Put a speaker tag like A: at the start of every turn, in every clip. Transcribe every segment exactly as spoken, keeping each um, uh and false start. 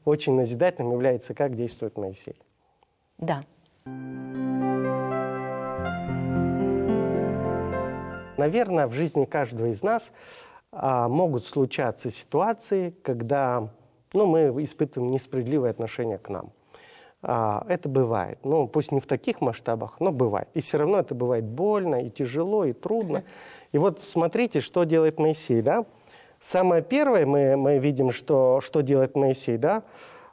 A: очень назидательным является, как действует Моисей.
B: Да.
A: Наверное, в жизни каждого из нас а, могут случаться ситуации, когда ну, мы испытываем несправедливое отношение к нам. А, это бывает. Ну, пусть не в таких масштабах, но бывает. И все равно это бывает больно, и тяжело, и трудно. И вот смотрите, что делает Моисей, да? Самое первое, мы, мы видим, что, что делает Моисей, да?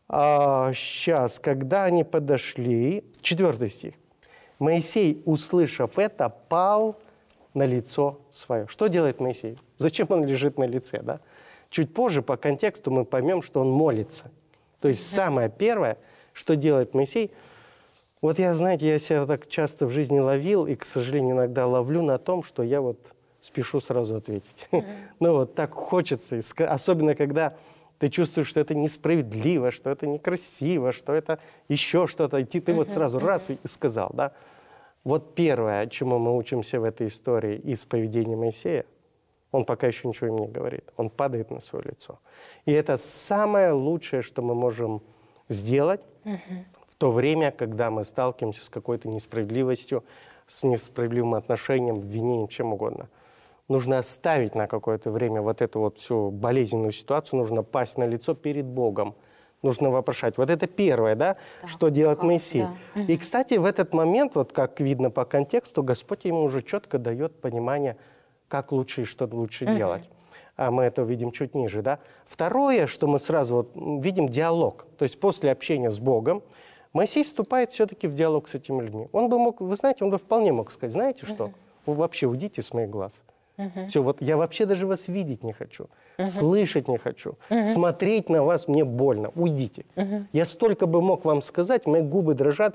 A: А, сейчас, когда они подошли, четвертый стих. Моисей, услышав это, пал на лицо свое. Что делает Моисей? Зачем он лежит на лице, да? Чуть позже по контексту мы поймем, что он молится. То есть самое первое, что делает Моисей, вот я, знаете, я себя так часто в жизни ловил, и, к сожалению, иногда ловлю на том, что я вот спешу сразу ответить. Mm-hmm. Ну вот так хочется, особенно когда ты чувствуешь, что это несправедливо, что это некрасиво, что это еще что-то, и ты, ты mm-hmm. вот сразу раз и сказал, да. Вот первое, чему мы учимся в этой истории из поведения Моисея, он пока еще ничего им не говорит, он падает на свое лицо. И это самое лучшее, что мы можем сделать mm-hmm. в то время, когда мы сталкиваемся с какой-то несправедливостью, с несправедливым отношением, обвинением, чем угодно. Нужно оставить на какое-то время вот эту вот всю болезненную ситуацию, нужно пасть на лицо перед Богом, нужно вопрошать. Вот это первое, да, да. что делает Моисей. Да. И, кстати, в этот момент, вот как видно по контексту, Господь ему уже четко дает понимание, как лучше и что лучше uh-huh. делать. А мы это видим чуть ниже, да. Второе, что мы сразу вот видим, диалог. То есть после общения с Богом Моисей вступает все-таки в диалог с этими людьми. Он бы мог, вы знаете, он бы вполне мог сказать, знаете что, uh-huh. вы вообще уйдите с моих глаз. Uh-huh. Все, вот я вообще даже вас видеть не хочу, uh-huh. слышать не хочу, uh-huh. смотреть на вас мне больно, уйдите. Uh-huh. Я столько бы мог вам сказать, мои губы дрожат,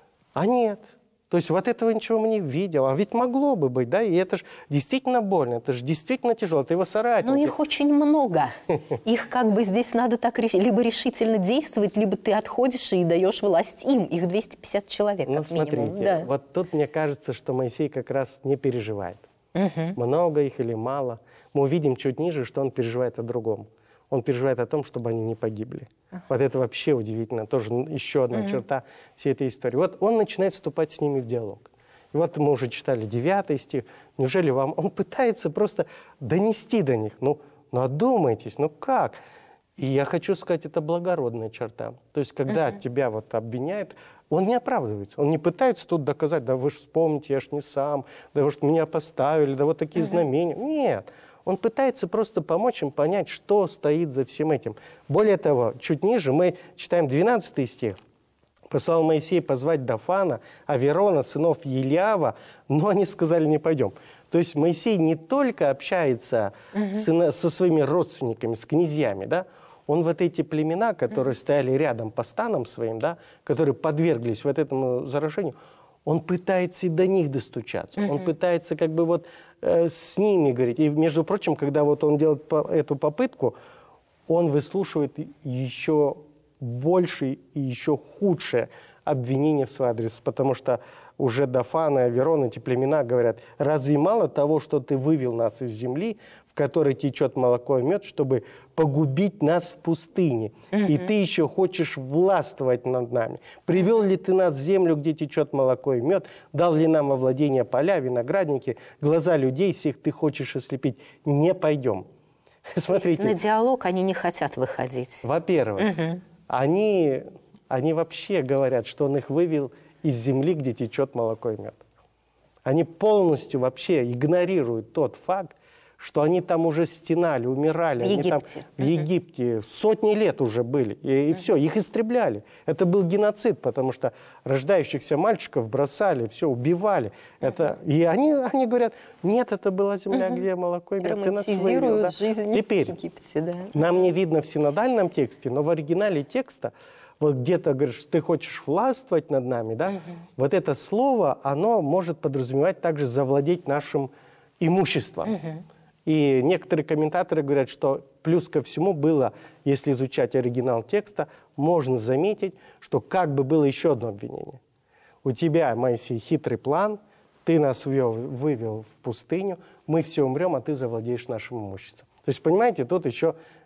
A: а нет. То есть вот этого ничего мы не видел, а ведь могло бы быть, да, и это же действительно больно, это же действительно тяжело, это его соратники.
B: Но их очень много, их как бы здесь надо так либо решительно действовать, либо ты отходишь и даешь власть им, их двести пятьдесят человек как
A: ну,
B: минимум.
A: Смотрите,
B: да.
A: вот тут мне кажется, что Моисей как раз не переживает.
B: Угу.
A: Много их или мало. Мы увидим чуть ниже, что он переживает о другом. Он переживает о том, чтобы они не погибли. Uh-huh. Вот это вообще удивительно. Тоже еще одна uh-huh. черта всей этой истории. Вот он начинает вступать с ними в диалог. И вот мы уже читали девятый стих. Неужели вам... Он пытается просто донести до них. Ну, ну одумайтесь, ну как? И я хочу сказать, это благородная черта. То есть, когда uh-huh. тебя вот обвиняют, он не оправдывается. Он не пытается тут доказать, да вы же вспомните, я ж не сам, да вы же меня поставили, да вот такие uh-huh. знамения. Нет. Он пытается просто помочь им понять, что стоит за всем этим. Более того, чуть ниже мы читаем двенадцатый стих. «Послал Моисей позвать Дафана, Аверона, сынов Елиава, но они сказали, не пойдем». То есть Моисей не только общается угу. с, со своими родственниками, с князьями, да? Он вот эти племена, которые угу. стояли рядом по станам своим, да? Которые подверглись вот этому заражению, он пытается и до них достучаться. Uh-huh. Он пытается как бы вот э, с ними говорить. И, между прочим, когда вот он делает по- эту попытку, он выслушивает еще больше и еще худшее обвинение в свой адрес. Потому что уже Дафан и Аверон, эти племена говорят, разве мало того, что ты вывел нас из земли, в которой течет молоко и мед, чтобы погубить нас в пустыне. Uh-huh. И ты еще хочешь властвовать над нами. Привел ли ты нас в землю, где течет молоко и мед? Дал ли нам во владение поля, виноградники? Глаза людей всех ты хочешь ослепить. Не пойдем. Смотрите.
B: На диалог они не хотят выходить.
A: Во-первых, uh-huh. они, они вообще говорят, что он их вывел из земли, где течет молоко и мед. Они полностью вообще игнорируют тот факт, что они там уже стенали, умирали.
B: В
A: они
B: Египте.
A: Там, в Египте сотни лет уже были. И, и uh-huh. все, их истребляли. Это был геноцид, потому что рождающихся мальчиков бросали, все, убивали. Uh-huh. Это, и они, они говорят, нет, это была земля, uh-huh. где молоко и мед. Ты нас вывел. Да? Теперь,
B: в Египте, да.
A: нам не видно в синодальном тексте, но в оригинале текста, вот где-то говоришь, что ты хочешь властвовать над нами, да? Uh-huh. Вот это слово, оно может подразумевать также завладеть нашим имуществом. Uh-huh. И некоторые комментаторы говорят, что плюс ко всему было, если изучать оригинал текста, можно заметить, что как бы было еще одно обвинение. У тебя, Моисей, хитрый план, ты нас ввел, вывел в пустыню, мы все умрем, а ты завладеешь нашим имуществом. То есть, понимаете, тут еще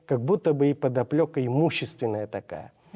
A: как будто бы и подоплека имущественная такая.